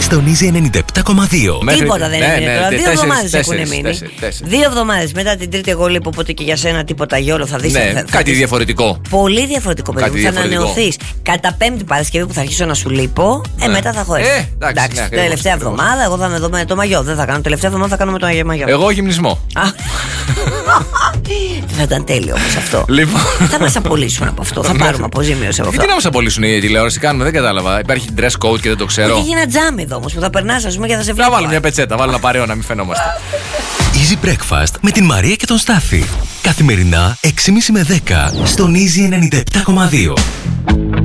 στον Easy 97,2. Τίποτα δεν είναι τώρα. 2 εβδομάδες έχουν μείνει. 2 εβδομάδες μετά την Τρίτη, εγώ λείπω. Οπότε και για σένα τίποτα γιόλο θα δεις. Ναι, κάτι διαφορετικό. Πολύ διαφορετικό, παιδί. Θα ανανεωθείς. Κατά Πέμπτη Παρασκευή που θα αρχίσω να σου λείπω, μετά θα έχω έρθει. Εντάξει, τελευταία εβδομάδα, εγώ θα με δω με το μαγιό. Δεν θα κάνω τελευταία εβδομάδα, θα κάνω με το μαγιό. Εγώ γυμνισμό. Θα ήταν τέλειο όμως αυτό. Λοιπόν. Θα μας απολύσουν από αυτό. Θα πάρουμε αποζημίωση από αυτό. Γιατί να μας απολύσουν οι τηλεόραση, κάνουμε, δεν κατάλαβα. Υπάρχει dress code και δεν το ξέρω. Έχει ένα τζάμι εδώ όμως που θα περνάς, ας πούμε, και θα σε βλέπει. Να βάλω μια πετσέτα, βάλω ένα παρέο να μην φαινόμαστε. Easy Breakfast με την Μαρία και τον Στάφη. Καθημερινά 6.30 με 10 στον Easy 97,2.